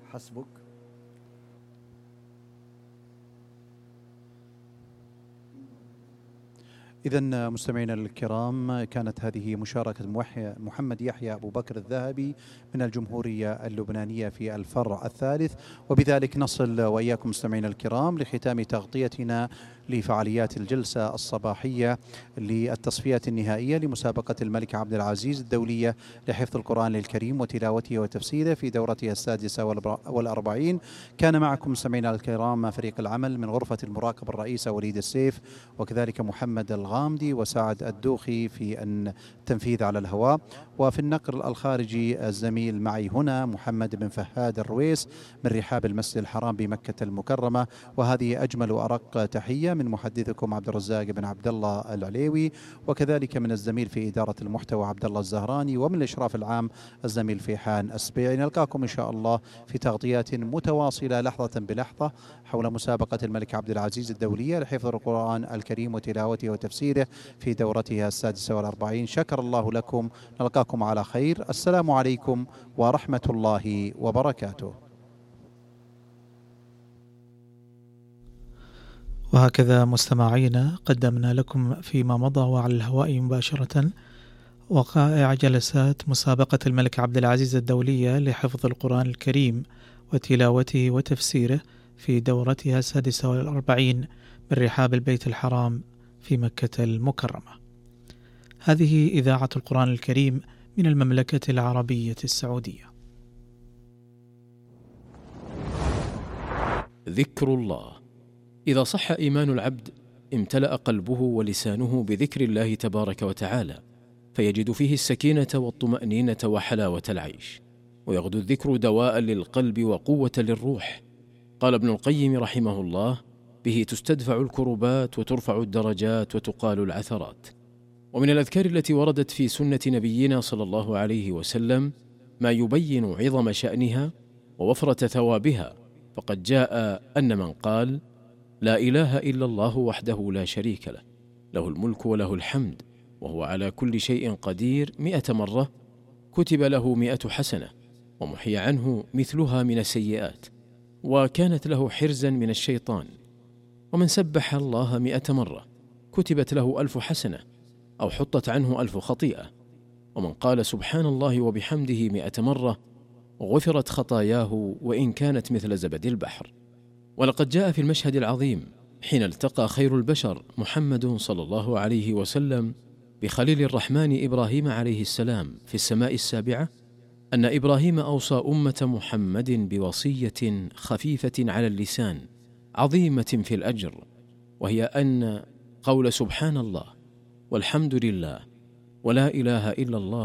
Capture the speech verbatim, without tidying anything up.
حسبك. إذن مستمعينا الكرام، كانت هذه مشاركة محمد يحيى أبو بكر الذهبي من الجمهورية اللبنانية في الفرع الثالث، وبذلك نصل وإياكم مستمعينا الكرام لختام تغطيتنا لفعاليات الجلسة الصباحية للتصفيات النهائية لمسابقة الملك عبد العزيز الدولية لحفظ القرآن الكريم وتلاوته وتفسيره في دورتها السادسة والأربعين. كان معكم مستمعينا الكرام فريق العمل من غرفة المراقب الرئيسة وليد السيف، وكذلك محمد الغامدي وسعد الدوخي في التنفيذ على الهواء، وفي النقل الخارجي الزميل معي هنا محمد بن فهاد الرويس من رحاب المسجد الحرام بمكة المكرمة. وهذه أجمل وأرق تحية من محدثكم عبد الرزاق بن عبد الله العليوي، وكذلك من الزميل في إدارة المحتوى عبد الله الزهراني، ومن الإشراف العام الزميل فيحان السبيعي. نلقاكم إن شاء الله في تغطيات متواصلة لحظة بلحظة حول مسابقة الملك عبد العزيز الدولية لحفظ القرآن الكريم وتلاوته وتفسيره في دورتها السادسة والأربعين. شكر الله لكم، نلقاكم على خير. السلام عليكم ورحمة الله وبركاته. وهكذا مستمعينا قدمنا لكم فيما مضى وعلى الهواء مباشرة وقائع جلسات مسابقة الملك عبد العزيز الدولية لحفظ القرآن الكريم وتلاوته وتفسيره في دورتها السادسة والأربعين من رحاب البيت الحرام في مكة المكرمة. هذه إذاعة القرآن الكريم من المملكة العربية السعودية. ذكر الله. إذا صح إيمان العبد امتلأ قلبه ولسانه بذكر الله تبارك وتعالى، فيجد فيه السكينة والطمأنينة وحلاوة العيش، ويغدو الذكر دواء للقلب وقوة للروح. قال ابن القيم رحمه الله: به تستدفع الكربات وترفع الدرجات وتقال العثرات. ومن الأذكار التي وردت في سنة نبينا صلى الله عليه وسلم ما يبين عظم شأنها ووفرة ثوابها، فقد جاء أن من قال: لا إله إلا الله وحده لا شريك له، له الملك وله الحمد وهو على كل شيء قدير، مئة مرة كتب له مئة حسنة ومحي عنه مثلها من السيئات، وكانت له حرزا من الشيطان. ومن سبح الله مئة مرة كتبت له ألف حسنة أو حطت عنه ألف خطيئة. ومن قال سبحان الله وبحمده مئة مرة غفرت خطاياه وإن كانت مثل زبد البحر. ولقد جاء في المشهد العظيم حين التقى خير البشر محمد صلى الله عليه وسلم بخليل الرحمن إبراهيم عليه السلام في السماء السابعة أن إبراهيم أوصى أمة محمد بوصية خفيفة على اللسان عظيمة في الأجر، وهي أن قول سبحان الله والحمد لله ولا إله إلا الله